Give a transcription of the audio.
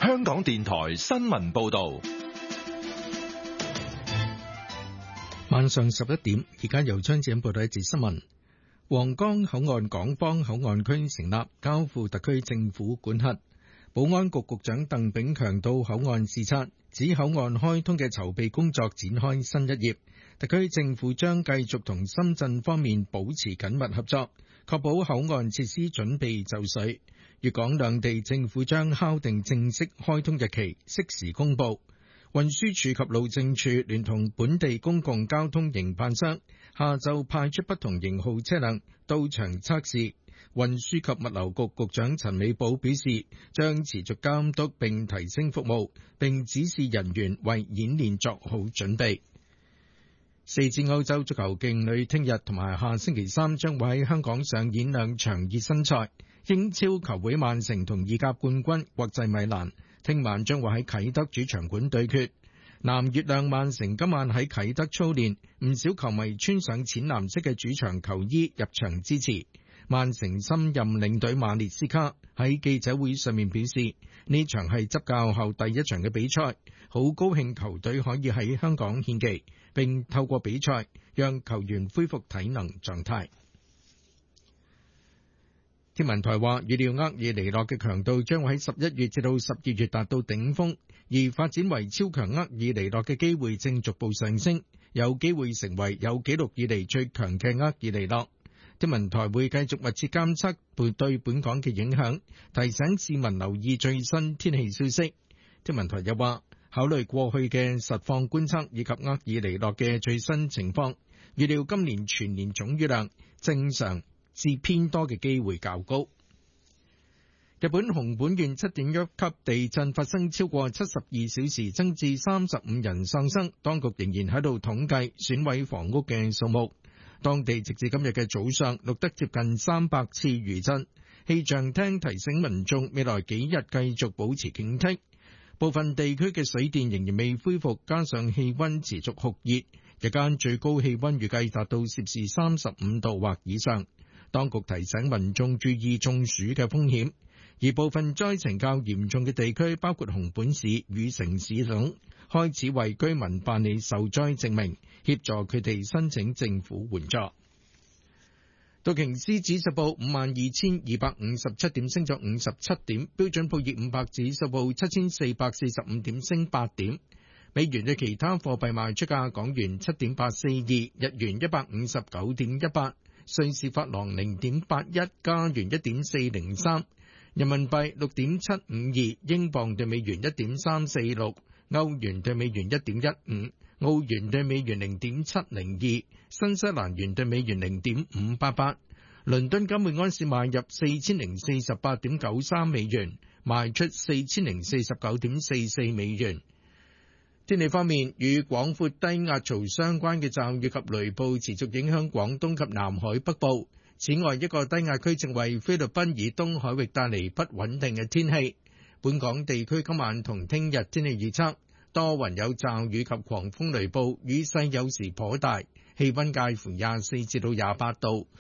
香港電台新聞報道。 晚上11點，而家由張子欣報道一節新聞。皇崗口岸港方口岸區成立，交付特區政府管轄。保安局局長鄧炳強到口岸視察，指口岸開通嘅籌備工作展開新一頁。特區政府將繼續同深圳方面保持緊密合作，確保口岸設施準備就緒。粵港兩地政府將敲定正式開通日期，適時公佈。運輸署及路政署聯同本地公共交通營辦商，下晝派出不同型號車輛到場測試。運輸及物流局局長陳美寶表示，將持續監督並提升服務，並指示人員為演練作好準備。4支歐洲足球勁旅聽日同埋下星期三將會喺香港上演兩場熱身賽。英超球會曼城同意甲冠軍國際米蘭聽晚將會喺啟德主場館對決。藍月亮曼城今晚喺啟德操練，唔少球迷穿上淺藍色嘅主場球衣入場支持。曼城新任領隊馬列斯卡喺記者會上面表示，呢場係執教後第一場嘅比賽，好高興球隊可以喺香港獻技，並透過比賽讓球員恢復體能狀態。天文台話，預料厄爾尼諾嘅強度將會喺11月至到12月達到頂峰，而發展為超強厄爾尼諾嘅機會正逐步上升，有機會成為有紀錄以嚟最強嘅厄爾尼諾。天文台會繼續密切監測對本港嘅影響，提醒市民留意最新天氣消息。天文台又話，考慮過去嘅實況觀測以及厄爾尼諾嘅最新情況，預料今年全年總雨量正常至偏多嘅機會較高。日本熊本縣7.1級地震發生超過72小時，增至35人喪生，當局仍然喺度統計損毀房屋嘅數目。當地直至今日嘅早上錄得接近300次餘震，氣象廳提醒民眾未來幾日繼續保持警惕。部分地區嘅水電仍然未恢復，加上氣溫持續酷熱，日間最高氣溫預計達到攝氏35度或以上。當局提醒民眾注意中暑嘅風險，而部分災情較嚴重嘅地區，包括熊本市、與城市等，開始為居民辦理受災證明，協助佢哋申請政府援助。道瓊斯指數報52,257點，升咗57點；標準普爾500指數報7,445點，升8點。美元對其他貨幣賣出價：港元7.842，日元159.18，瑞士法郎0.81，加元1.403，人民幣6.752，英鎊對美元1.346，歐元對美元1.15，澳元對美元0.702，新西蘭元對美元0.588。倫敦金每安士買入4048.93美元，賣出4049.44美元。天氣方面，與廣闊低壓槽相關嘅驟雨及雷暴持續影響廣東及南海北部。此外，一個低壓區正為菲律賓以東海域帶嚟不穩定嘅天氣。本港地區今晚同聽日天氣預測，多雲有驟雨及狂風雷暴，雨勢有時頗大，氣溫介乎24至到28度，